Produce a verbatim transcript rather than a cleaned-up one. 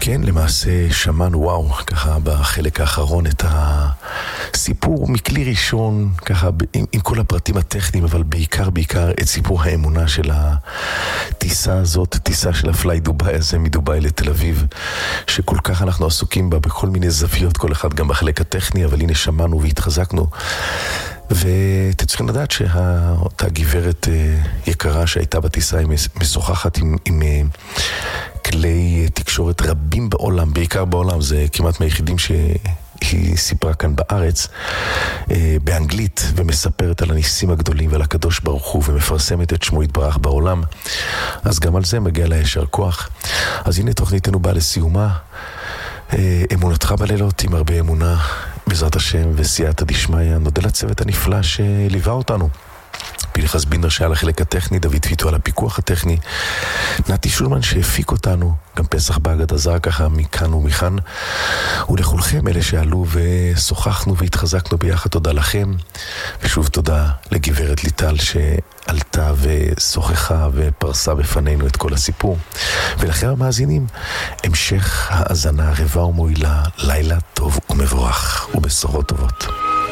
כן, למעשה שמענו, וואו, ככה בחלק האחרון את הסיפור מכלי ראשון, ככה עם, עם כל הפרטים הטכניים, אבל בעיקר, בעיקר את סיפור האמונה של הטיסה הזאת, טיסה של הפליי דוביי הזה, מדוביי לתל אביב, שכל כך אנחנו עסוקים בה בכל מיני זוויות, כל אחד גם בחלק הטכני, אבל הנה שמענו והתחזקנו. ואתם צריכים לדעת שאותה גברת יקרה שהייתה בטיסה, היא משוחחת עם, עם כלי תקשורת רבים בעולם, בעיקר בעולם, זה כמעט מהיחידים שהיא סיפרה כאן בארץ, באנגלית, ומספרת על הניסים הגדולים ועל הקדוש ברוך הוא, ומפרסמת את שמו יתברך בעולם. אז גם על זה מגיע לה ישר כוח. אז הנה תוכניתנו באה לסיומה, אמונתך בלילות עם הרבה אמונה, בעזרת השם וסייעתא דשמיא. נודה לצוות הנפלא שליווה אותנו, פנחס בינדר שהיה לחלק הטכני, דוד ויטו על הפיקוח הטכני, נתי שולמן שהפיק אותנו, גם פסח באגד עזר ככה מכאן ומכאן, ולכולכם אלה שעלו ושוחחנו והתחזקנו ביחד, תודה לכם, ושוב תודה לגברת ליטל שעלתה ושוחחה ופרסה בפנינו את כל הסיפור, ולכם המאזינים, המשך האזנה רבה ומועילה, לילה טוב ומבורך ובשורות טובות.